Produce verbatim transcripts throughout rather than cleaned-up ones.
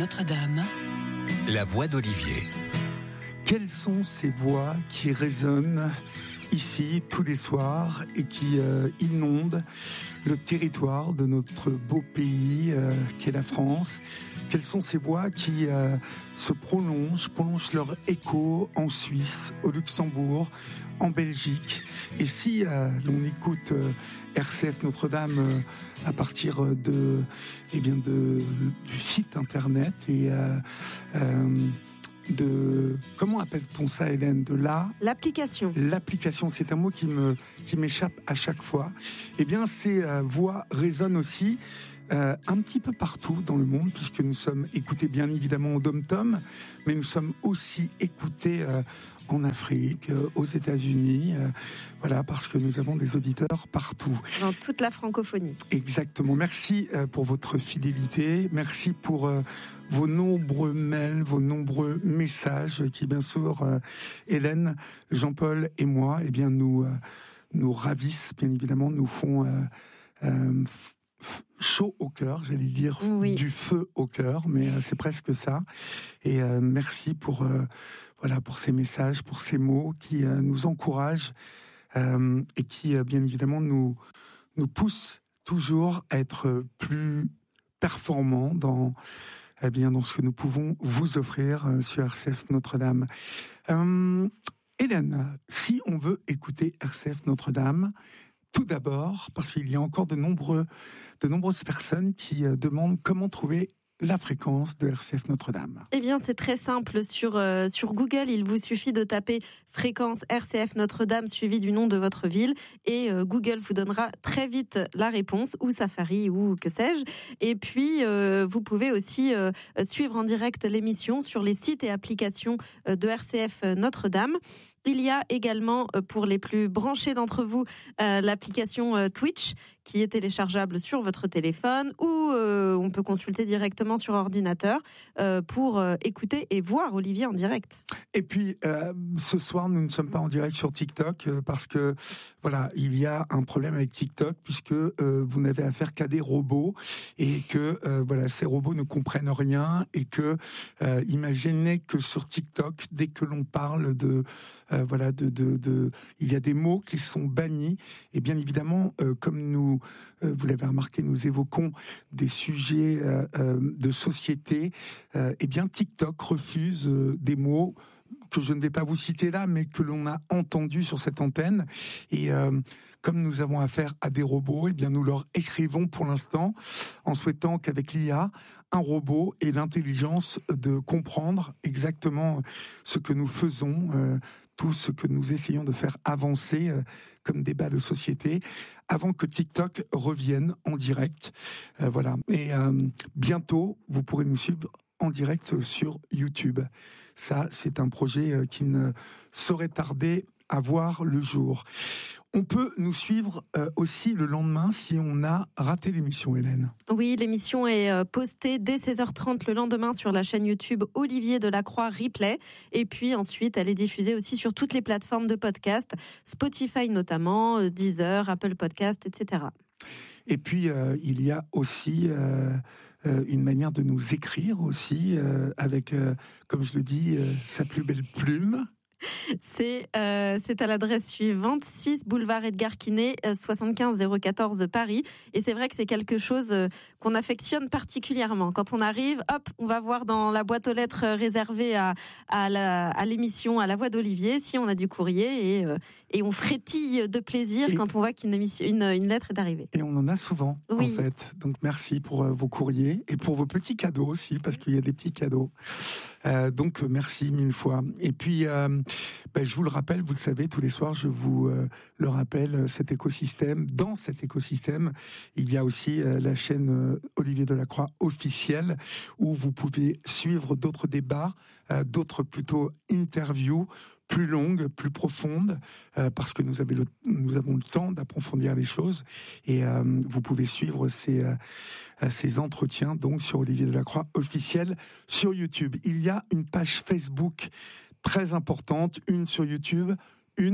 Notre-Dame. La voix d'Olivier. Quelles sont ces voix qui résonnent ici tous les soirs et qui euh, inondent le territoire de notre beau pays euh, qu'est la France? Quelles sont ces voix qui euh, se prolongent, prolongent leur écho en Suisse, au Luxembourg, en Belgique? Et si euh, l'on écoute euh, R C F Notre-Dame euh, à partir de, eh bien de, du site internet et euh, euh, de, comment appelle-t-on ça, Hélène? De la... L'application. L'application, c'est un mot qui me, qui m'échappe à chaque fois. Eh bien, ces euh, voix résonnent aussi euh, un petit peu partout dans le monde, puisque nous sommes écoutés bien évidemment au Dom-Tom, mais nous sommes aussi écoutés euh, en Afrique, euh, aux États-Unis, euh, voilà, parce que nous avons des auditeurs partout. Dans toute la francophonie. Exactement. Merci euh, pour votre fidélité. Merci pour euh, vos nombreux mails, vos nombreux messages qui, bien sûr, euh, Hélène, Jean-Paul et moi, eh bien, nous, euh, nous ravissent, bien évidemment, nous font euh, euh, f- chaud au cœur, j'allais dire, oui. Du feu au cœur, mais euh, c'est presque ça. Et euh, merci pour, euh, voilà, pour ces messages, pour ces mots qui euh, nous encouragent euh, et qui, euh, bien évidemment, nous, nous poussent toujours à être plus performants dans, eh bien, dans ce que nous pouvons vous offrir euh, sur R C F Notre-Dame. Euh, Hélène, si on veut écouter R C F Notre-Dame, tout d'abord, parce qu'il y a encore de nombreux, de nombreuses personnes qui euh, demandent comment trouver la fréquence de R C F Notre-Dame. Eh bien, c'est très simple. Sur, euh, sur Google, il vous suffit de taper fréquence R C F Notre-Dame suivi du nom de votre ville et euh, Google vous donnera très vite la réponse, ou Safari, ou que sais-je. Et puis, euh, vous pouvez aussi euh, suivre en direct l'émission sur les sites et applications de R C F Notre-Dame. Il y a également, pour les plus branchés d'entre vous, euh, l'application euh, Twitch qui est téléchargeable sur votre téléphone ou euh, on peut consulter directement sur ordinateur euh, pour euh, écouter et voir Olivier en direct. Et puis, euh, ce soir, nous ne sommes pas en direct sur TikTok euh, parce que, voilà, il y a un problème avec TikTok puisque euh, vous n'avez affaire qu'à des robots et que, euh, voilà, ces robots ne comprennent rien et que, euh, imaginez que sur TikTok, dès que l'on parle de... Euh, voilà, de, de, de, il y a des mots qui sont bannis et bien évidemment, euh, comme nous, euh, vous l'avez remarqué, nous évoquons des sujets euh, euh, de société. Euh, et bien, TikTok refuse euh, des mots que je ne vais pas vous citer là, mais que l'on a entendu sur cette antenne. Et euh, comme nous avons affaire à des robots, eh bien nous leur écrivons pour l'instant, en souhaitant qu'avec l'I A, un robot ait l'intelligence de comprendre exactement ce que nous faisons, euh, tout ce que nous essayons de faire avancer euh, comme débat de société, avant que TikTok revienne en direct. Euh, voilà. Et euh, bientôt, vous pourrez nous suivre en direct sur YouTube. Ça, c'est un projet qui ne saurait tarder à voir le jour. On peut nous suivre euh, aussi le lendemain si on a raté l'émission, Hélène. Oui, l'émission est euh, postée dès seize heures trente le lendemain sur la chaîne YouTube Olivier Delacroix Replay. Et puis ensuite, elle est diffusée aussi sur toutes les plateformes de podcast, Spotify notamment, euh, Deezer, Apple Podcast, et cetera. Et puis, euh, il y a aussi euh, euh, une manière de nous écrire aussi, euh, avec, euh, comme je le dis, euh, sa plus belle plume. C'est, euh, c'est à l'adresse suivante, six boulevard Edgar Quinet, soixante-quinze zéro quatorze Paris. Et c'est vrai que c'est quelque chose qu'on affectionne particulièrement. Quand on arrive, hop, on va voir dans la boîte aux lettres réservée à, à, la, à l'émission, à la voix d'Olivier, si on a du courrier, et, euh, et on frétille de plaisir et quand on voit qu'une émission, une, une lettre est arrivée. Et on en a souvent, oui. En fait. Donc merci pour euh, vos courriers et pour vos petits cadeaux aussi, parce qu'il y a des petits cadeaux. Euh, donc merci mille fois. Et puis, euh, ben, je vous le rappelle, vous le savez, tous les soirs, je vous euh, le rappelle, cet écosystème. Dans cet écosystème, il y a aussi euh, la chaîne euh, Olivier Delacroix officielle, où vous pouvez suivre d'autres débats, euh, d'autres plutôt interviews, plus longue, plus profonde, euh, parce que nous, avez le, nous avons le temps d'approfondir les choses. Et euh, vous pouvez suivre ces, euh, ces entretiens donc sur Olivier Delacroix officiel sur YouTube. Il y a une page Facebook très importante, une sur YouTube, une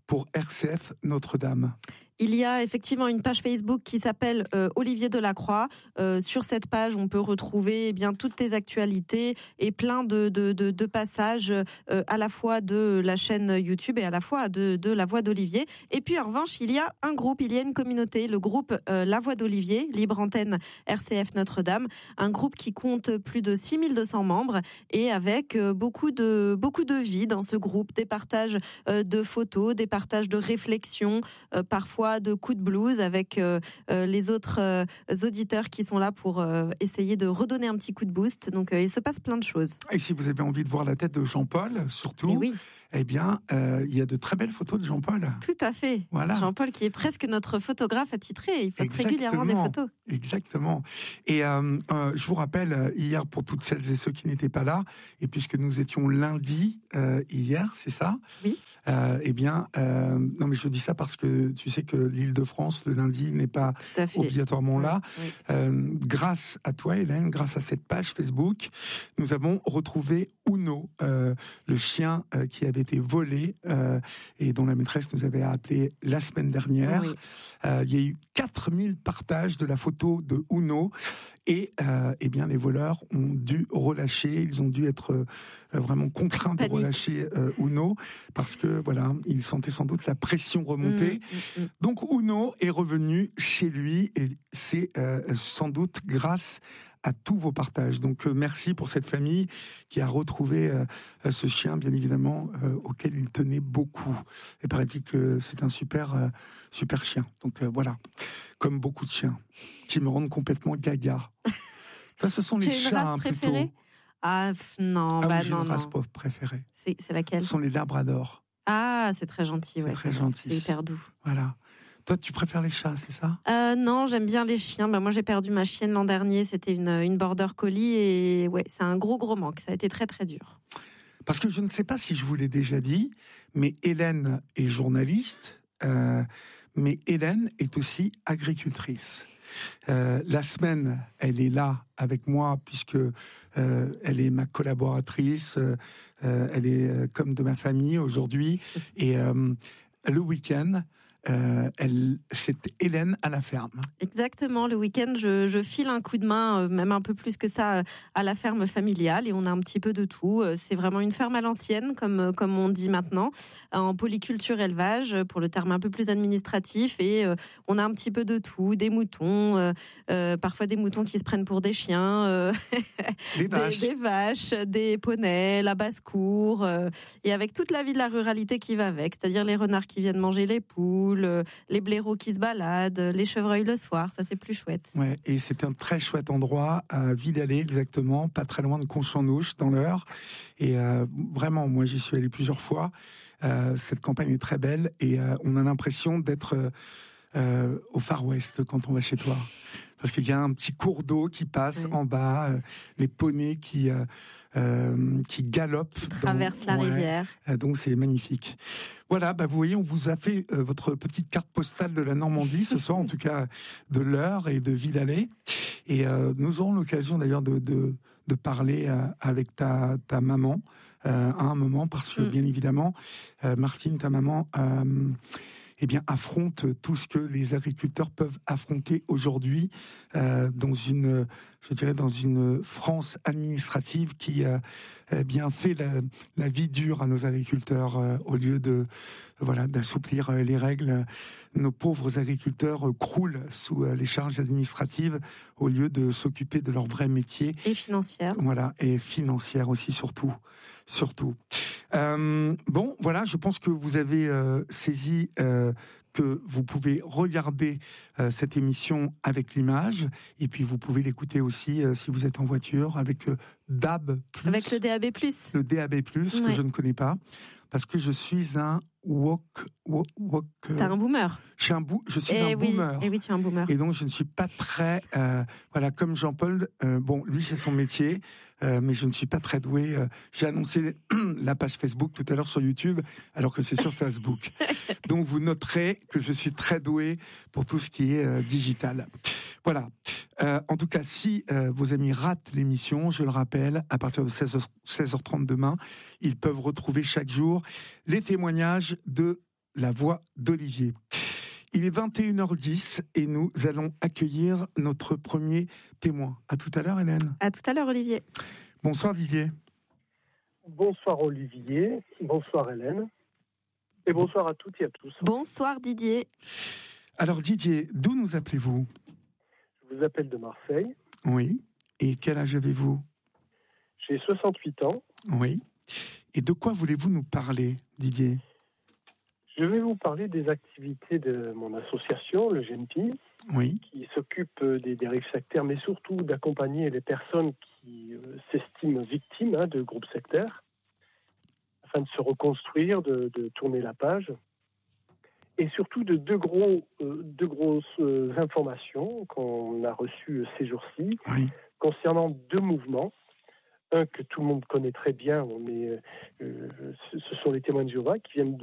pour R C F Notre-Dame. Il y a effectivement une page Facebook qui s'appelle euh, Olivier Delacroix. Euh, sur cette page, on peut retrouver eh bien toutes tes actualités et plein de, de, de, de passages euh, à la fois de la chaîne YouTube et à la fois de, de La Voix d'Olivier. Et puis en revanche, il y a un groupe, il y a une communauté, le groupe euh, La Voix d'Olivier, Libre Antenne R C F Notre-Dame, un groupe qui compte plus de six mille deux cents membres et avec euh, beaucoup de beaucoup de vie dans ce groupe, des partages euh, de photos, des partages de réflexions, euh, parfois de coups de blues avec euh, euh, les autres euh, auditeurs qui sont là pour euh, essayer de redonner un petit coup de boost. Donc euh, il se passe plein de choses. Et si vous avez envie de voir la tête de Jean-Paul, surtout, Et oui. eh bien, euh, il y a de très belles photos de Jean-Paul. Tout à fait. Voilà. Jean-Paul qui est presque notre photographe attitré. Il poste Exactement. régulièrement des photos. Exactement. Et euh, euh, je vous rappelle, hier, pour toutes celles et ceux qui n'étaient pas là, et puisque nous étions lundi euh, hier, c'est ça ? Oui. Euh, eh bien, euh, non mais je dis ça parce que tu sais que l'Île-de-France, le lundi, n'est pas obligatoirement là. Oui, oui. Euh, grâce à toi, Hélène, grâce à cette page Facebook, nous avons retrouvé Uno, euh, le chien euh, qui avait été volé euh, et dont la maîtresse nous avait appelé la semaine dernière. Oui. Euh, il y a eu quatre mille partages de la photo de Uno et euh, eh bien, les voleurs ont dû relâcher, ils ont dû être euh, vraiment contraints de relâcher euh, Uno parce que voilà, ils sentaient sans doute la pression remonter. Mmh, mmh, mmh. Donc Uno est revenu chez lui et c'est euh, sans doute grâce à tous vos partages. Donc euh, merci pour cette famille qui a retrouvé euh, ce chien, bien évidemment, euh, auquel il tenait beaucoup. Et paraît-il que c'est un super, euh, super chien. Donc euh, voilà, comme beaucoup de chiens, qui me rendent complètement gaga. Ça, ce sont tu les as une chats, race hein, préférée plutôt. Ah non, ah, bah oui, j'ai non, une race non. pauvre préférée. C'est, c'est laquelle ? Ce sont les labradors. Ah, c'est très gentil, C'est ouais. très c'est gentil. C'est hyper doux. Voilà. Toi, tu préfères les chats, c'est ça ? euh, Non, j'aime bien les chiens. Bah, moi, j'ai perdu ma chienne l'an dernier. C'était une, une border collie et ouais, c'est un gros, gros manque. Ça a été très, très dur. Parce que je ne sais pas si je vous l'ai déjà dit, mais Hélène est journaliste, euh, mais Hélène est aussi agricultrice. Euh, la semaine, elle est là avec moi puisque euh, elle est ma collaboratrice, euh, elle est euh, comme de ma famille aujourd'hui. Et euh, le week-end, Euh, elle, c'est Hélène à la ferme. Exactement, le week-end, je, je file un coup de main, euh, même un peu plus que ça, euh, à la ferme familiale et on a un petit peu de tout. Euh, c'est vraiment une ferme à l'ancienne, comme, comme on dit maintenant, en polyculture élevage, pour le terme un peu plus administratif. Et euh, on a un petit peu de tout, des moutons, euh, euh, parfois des moutons qui se prennent pour des chiens, euh, des, vaches. Des, des vaches, des poneys, la basse-cour, euh, et avec toute la vie de la ruralité qui va avec, c'est-à-dire les renards qui viennent manger les poules, les blaireaux qui se baladent, les chevreuils le soir, ça c'est plus chouette. Ouais, et c'est un très chouette endroit à Ville-Allée exactement, pas très loin de Conch-en-Ouche dans l'Eure. Et euh, vraiment, moi j'y suis allé plusieurs fois. Euh, cette campagne est très belle et euh, on a l'impression d'être euh, au Far West quand on va chez toi. Parce qu'il y a un petit cours d'eau qui passe oui. en bas, euh, les poneys qui... Euh, Euh, qui galope, qui traverse la ouais, rivière. Euh, donc c'est magnifique. Voilà, bah vous voyez, on vous a fait euh, votre petite carte postale de la Normandie ce soir, en tout cas de l'Eure et de Ville-Allée. Et euh, nous aurons l'occasion d'ailleurs de, de, de parler euh, avec ta, ta maman euh, à un moment, parce que mm. bien évidemment, euh, Martine, ta maman, euh, eh bien, affronte tout ce que les agriculteurs peuvent affronter aujourd'hui euh, dans une, je dirais, dans une France administrative qui a euh, bien fait la, la vie dure à nos agriculteurs euh, au lieu de, voilà, d'assouplir euh, les règles. Nos pauvres agriculteurs euh, croulent sous euh, les charges administratives au lieu de s'occuper de leur vrai métier. Et financière. Voilà, et financière aussi surtout. Surtout. Euh, bon, voilà, je pense que vous avez euh, saisi euh, que vous pouvez regarder euh, cette émission avec l'image, et puis vous pouvez l'écouter aussi euh, si vous êtes en voiture avec euh, D A B plus. Avec le D A B plus. Le D A B plus, ouais. que je ne connais pas, parce que je suis un wok... wok, wok euh, T'es un boomer. Je suis un, bou, je suis et un oui, boomer. Et oui, tu es un boomer. Et donc, je ne suis pas très... Euh, voilà, comme Jean-Paul, euh, bon, lui, c'est son métier, euh, mais je ne suis pas très doué. Euh, j'ai annoncé la page Facebook tout à l'heure sur YouTube, alors que c'est sur Facebook. Donc, vous noterez que je suis très doué pour tout ce qui est euh, digital. Voilà. Euh, en tout cas, si euh, vos amis ratent l'émission, je le rappelle, à partir de seize heures trente demain, ils peuvent retrouver chaque jour les témoignages de la voix d'Olivier. Il est vingt et une heures dix et nous allons accueillir notre premier témoin. À tout à l'heure, Hélène. À tout à l'heure, Olivier. Bonsoir, Didier. Bonsoir, Olivier. Bonsoir, Hélène. Et bonsoir à toutes et à tous. Bonsoir, Didier. Alors, Didier, d'où nous appelez-vous ? Je vous appelle de Marseille. Oui. Et quel âge avez-vous ? J'ai soixante-huit ans. Oui. Et de quoi voulez-vous nous parler, Didier ? Je vais vous parler des activités de mon association, le G N P, oui. qui s'occupe des dérives sectaires, mais surtout d'accompagner les personnes qui euh, s'estiment victimes hein, de groupes sectaires, afin de se reconstruire, de, de tourner la page, et surtout de deux, gros, euh, deux grosses euh, informations qu'on a reçues ces jours-ci, oui. concernant deux mouvements. Un que tout le monde connaît très bien, mais euh, ce sont les témoins de Jéhovah qui viennent de